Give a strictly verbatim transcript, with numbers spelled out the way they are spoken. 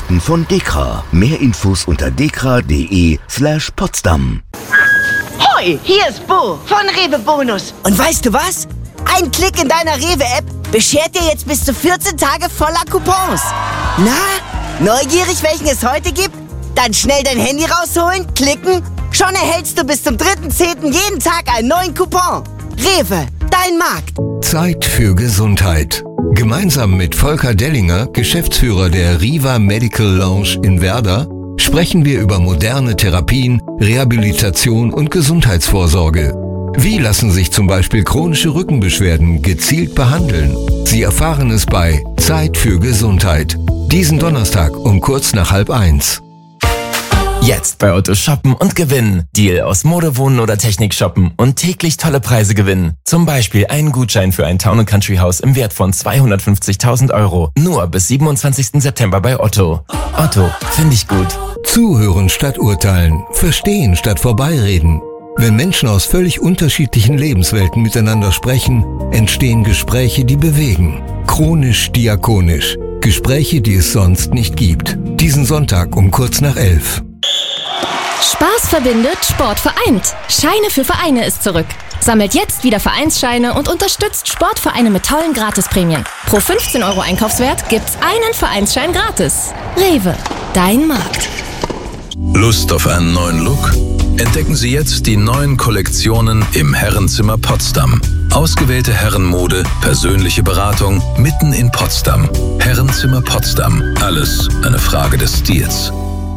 Neuigkeiten von Dekra. Mehr Infos unter dekra.de slash Potsdam. Hoi, hier ist Bo von Rewe Bonus. Und weißt du was? Ein Klick in deiner Rewe-App beschert dir jetzt bis zu vierzehn Tage voller Coupons. Na, neugierig, welchen es heute gibt? Dann schnell dein Handy rausholen, klicken. Schon erhältst du bis zum dritten zehnten jeden Tag einen neuen Coupon. Rewe, dein Markt. Zeit für Gesundheit. Gemeinsam mit Volker Dellinger, Geschäftsführer der Riva Medical Lounge in Werder, sprechen wir über moderne Therapien, Rehabilitation und Gesundheitsvorsorge. Wie lassen sich zum Beispiel chronische Rückenbeschwerden gezielt behandeln? Sie erfahren es bei Zeit für Gesundheit. Diesen Donnerstag um kurz nach halb eins. Jetzt bei Otto shoppen und gewinnen. Deal aus Mode, Wohnen oder Technik shoppen und täglich tolle Preise gewinnen. Zum Beispiel einen Gutschein für ein Town and Country Haus im Wert von zweihundertfünfzigtausend Euro. Nur bis siebenundzwanzigsten September bei Otto. Otto, finde ich gut. Zuhören statt urteilen, verstehen statt vorbeireden. Wenn Menschen aus völlig unterschiedlichen Lebenswelten miteinander sprechen, entstehen Gespräche, die bewegen. Chronisch diakonisch. Gespräche, die es sonst nicht gibt. Diesen Sonntag um kurz nach elf. Spaß verbindet, Sport vereint. Scheine für Vereine ist zurück. Sammelt jetzt wieder Vereinsscheine und unterstützt Sportvereine mit tollen Gratisprämien. Pro fünfzehn Euro Einkaufswert gibt's einen Vereinsschein gratis. Rewe, dein Markt. Lust auf einen neuen Look? Entdecken Sie jetzt die neuen Kollektionen im Herrenzimmer Potsdam. Ausgewählte Herrenmode, persönliche Beratung mitten in Potsdam. Herrenzimmer Potsdam. Alles eine Frage des Stils.